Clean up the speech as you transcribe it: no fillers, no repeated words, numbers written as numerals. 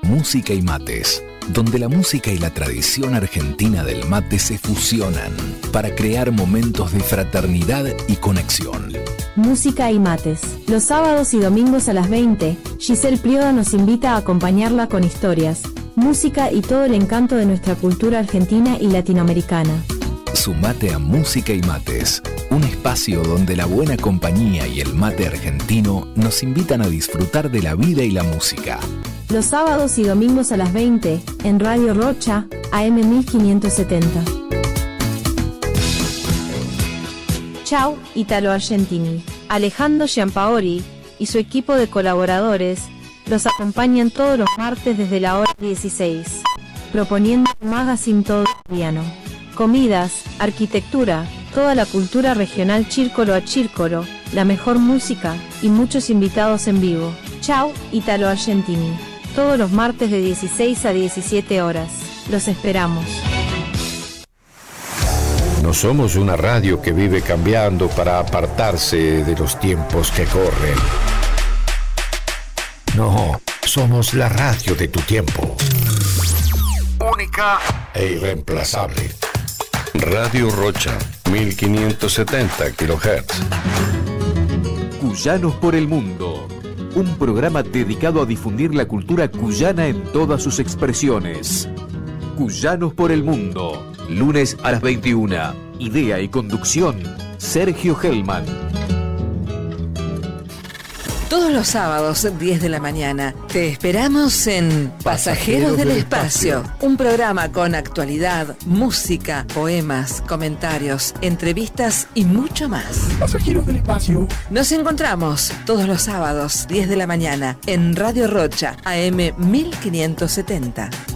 Música y Mates, donde la música y la tradición argentina del mate se fusionan para crear momentos de fraternidad y conexión. Música y Mates. Los sábados y domingos a las 20, Giselle Prioda nos invita a acompañarla con historias, música y todo el encanto de nuestra cultura argentina y latinoamericana. Sumate a Música y Mates, un espacio donde la buena compañía y el mate argentino nos invitan a disfrutar de la vida y la música. Los sábados y domingos a las 20, en Radio Rocha, AM 1570. Ciao, Italo Argentini. Alejandro Giampaoli y su equipo de colaboradores los acompañan todos los martes desde la hora 16, proponiendo un magazine todo italiano. Comidas, arquitectura, toda la cultura regional círcolo a círcolo, la mejor música y muchos invitados en vivo. Ciao, Italo Argentini. Todos los martes de 16 a 17 horas. Los esperamos. No somos una radio que vive cambiando para apartarse de los tiempos que corren. No, somos la radio de tu tiempo. Única e irreemplazable. Radio Rocha, 1570 kHz. Cuyanos por el Mundo. Un programa dedicado a difundir la cultura cuyana en todas sus expresiones. Cuyanos por el Mundo. Lunes a las 21. Idea y conducción, Sergio Hellman. Todos los sábados, 10 de la mañana, te esperamos en Pasajeros del Espacio, un programa con actualidad, música, poemas, comentarios, entrevistas y mucho más. Pasajeros del Espacio. Nos encontramos todos los sábados, 10 de la mañana, en Radio Rocha, AM 1570.